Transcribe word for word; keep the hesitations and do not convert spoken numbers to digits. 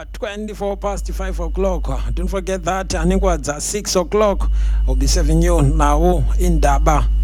twenty-four past five o'clock. Don't forget that. And it was at six o'clock. I'll be serving you now in Daba.